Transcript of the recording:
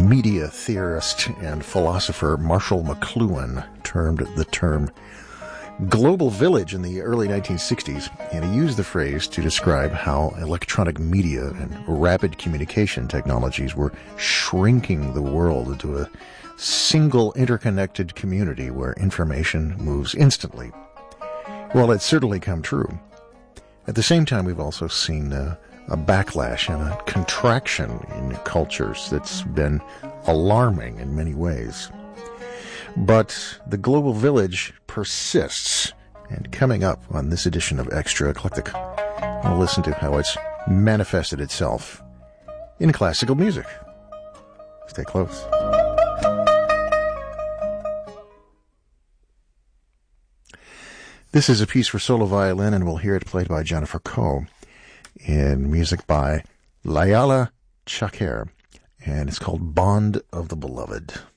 media theorist and philosopher Marshall McLuhan termed the term global village in the early 1960s, and he used the phrase to describe how electronic media and rapid communication technologies were shrinking the world into a single interconnected community where information moves instantly. Well, it's certainly come true. At the same time, we've also seen a backlash and a contraction in cultures that's been alarming in many ways. But the global village persists, and coming up on this edition of Extra Eclectic, we'll listen to how it's manifested itself in classical music. Stay close. This is a piece for solo violin, and we'll hear it played by Jennifer Koh in music by Layala Chaker, and it's called Bond of the Beloved.